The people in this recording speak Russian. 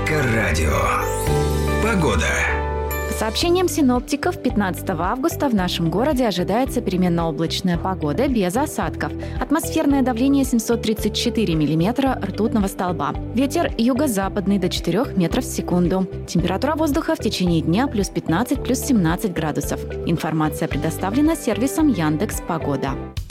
Эльдоррадио. Погода. По сообщениям синоптиков, 15 августа в нашем городе ожидается переменно-облачная погода без осадков. Атмосферное давление 734 миллиметра ртутного столба. Ветер юго-западный до 4 метров в секунду. Температура воздуха в течение дня плюс 15, плюс 17 градусов. Информация предоставлена сервисом Яндекс.Погода.